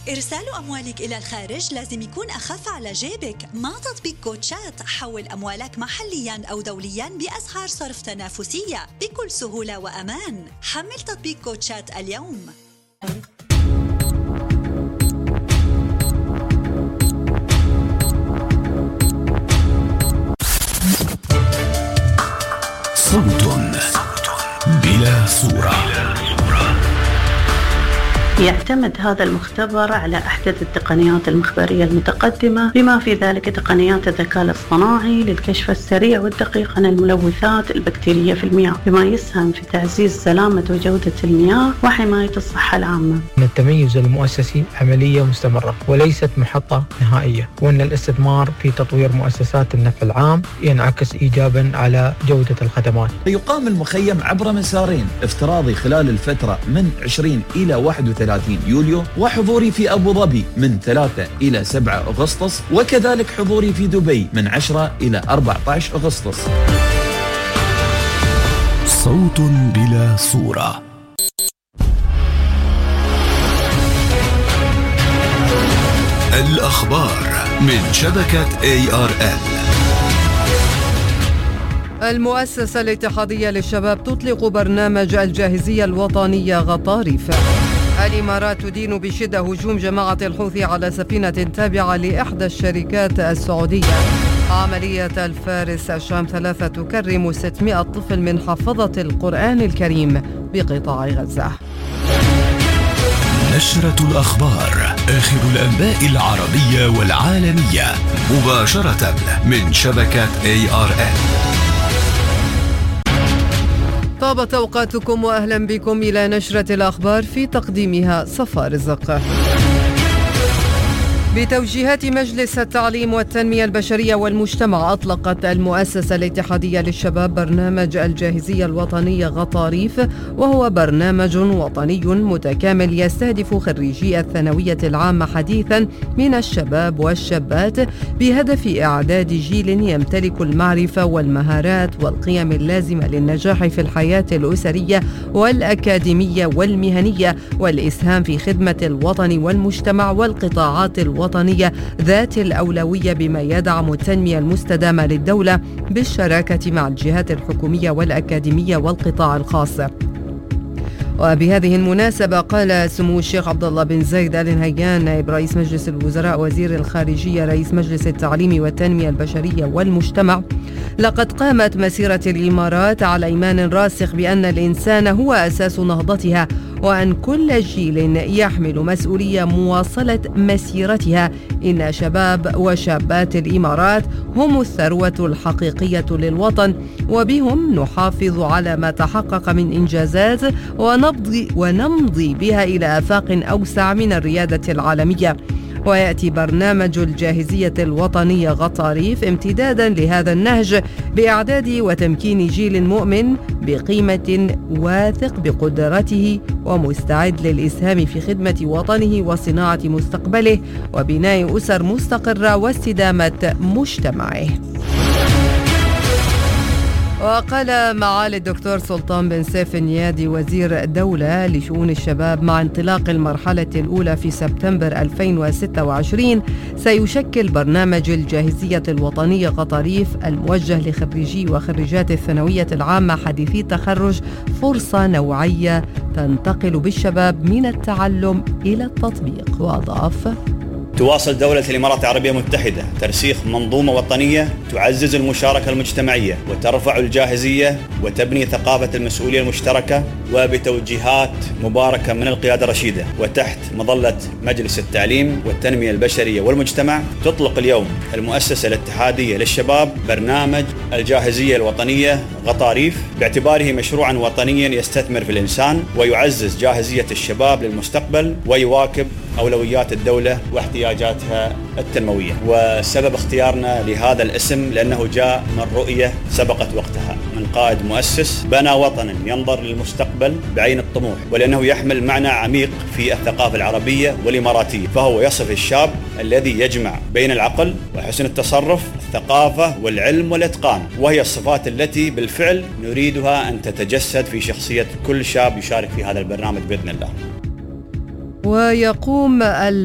إرسال أموالك إلى الخارج لازم يكون أخف على جيبك. مع تطبيق كوتشات حول أموالك محلياً أو دولياً بأسعار صرف تنافسية بكل سهولة وأمان. حمل تطبيق كوتشات اليوم. صوت بلا صورة. يعتمد هذا المختبر على أحدث التقنيات المخبرية المتقدمة، بما في ذلك تقنيات الذكاء الاصطناعي للكشف السريع والدقيق عن الملوثات البكتيرية في المياه، بما يسهم في تعزيز سلامة وجودة المياه وحماية الصحة العامة. التميز المؤسسي عملية مستمرة وليست محطة نهائية، وأن الاستثمار في تطوير مؤسسات النفع العام ينعكس إيجابا على جودة الخدمات. يقام المخيم عبر مسارين: افتراضي خلال الفترة من 20 إلى 31 يوليو، وحضوري في أبو ظبي من 3 إلى 7 أغسطس، وكذلك حضوري في دبي من 10 إلى 14 أغسطس. صوت بلا صورة. الأخبار من شبكة ARN. المؤسسة الاتحادية للشباب تطلق برنامج الجاهزية الوطنية غطارف. الإمارات تدين بشدة هجوم جماعة الحوثي على سفينة تابعة لإحدى الشركات السعودية. عملية الفارس الشام 3 تكرم 600 طفل من حفظة القرآن الكريم بقطاع غزة. نشرة الأخبار، آخر الأنباء العربية والعالمية، مباشرة من شبكة ARN. طابت أوقاتكم وأهلا بكم إلى نشرة الأخبار، في تقديمها صفاء رزق. بتوجيهات مجلس التعليم والتنمية البشرية والمجتمع، أطلقت المؤسسة الاتحادية للشباب برنامج الجاهزية الوطنية غطاريف، وهو برنامج وطني متكامل يستهدف خريجي الثانوية العامة حديثا من الشباب والشابات، بهدف إعداد جيل يمتلك المعرفة والمهارات والقيم اللازمة للنجاح في الحياة الأسرية والأكاديمية والمهنية، والإسهام في خدمة الوطن والمجتمع والقطاعات الوطنية ذات الأولوية، بما يدعم التنمية المستدامة للدولة بالشراكة مع الجهات الحكومية والأكاديمية والقطاع الخاص. وبهذه المناسبة قال سمو الشيخ عبد الله بن زايد آل نهيان نائب رئيس مجلس الوزراء وزير الخارجية رئيس مجلس التعليم والتنمية البشرية والمجتمع: لقد قامت مسيرة الإمارات على إيمان راسخ بأن الإنسان هو أساس نهضتها، وأن كل جيل يحمل مسؤولية مواصلة مسيرتها. إن شباب وشابات الإمارات هم الثروة الحقيقية للوطن، وبهم نحافظ على ما تحقق من إنجازات ونمضي بها إلى آفاق أوسع من الريادة العالمية. ويأتي برنامج الجاهزية الوطنية غطاريف امتدادا لهذا النهج، بإعداد وتمكين جيل مؤمن بقيمة واثق بقدرته ومستعد للإسهام في خدمة وطنه وصناعة مستقبله وبناء أسر مستقرة واستدامة مجتمعه. وقال معالي الدكتور سلطان بن سيف النيادي وزير الدولة لشؤون الشباب: مع انطلاق المرحلة الأولى في سبتمبر 2026 سيشكل برنامج الجاهزية الوطنية غطاريف الموجه لخريجي وخريجات الثانوية العامة حديثي التخرج فرصة نوعية تنتقل بالشباب من التعلم إلى التطبيق. وأضاف: تواصل دولة الإمارات العربية المتحدة ترسيخ منظومة وطنية تعزز المشاركة المجتمعية وترفع الجاهزية وتبني ثقافة المسؤولية المشتركة، وبتوجيهات مباركة من القيادة الرشيدة وتحت مظلة مجلس التعليم والتنمية البشرية والمجتمع، تطلق اليوم المؤسسة الاتحادية للشباب برنامج الجاهزية الوطنية غطاريف، باعتباره مشروعا وطنيا يستثمر في الإنسان ويعزز جاهزية الشباب للمستقبل ويواكب أولويات الدولة واحتياجاتها التنموية. وسبب اختيارنا لهذا الاسم لأنه جاء من رؤية سبقت وقتها من قائد مؤسس بنى وطنا ينظر للمستقبل بعين الطموح، ولأنه يحمل معنى عميق في الثقافة العربية والإماراتية، فهو يصف الشاب الذي يجمع بين العقل وحسن التصرف، الثقافة والعلم والإتقان، وهي الصفات التي بالفعل نريدها أن تتجسد في شخصية كل شاب يشارك في هذا البرنامج بإذن الله. ويقوم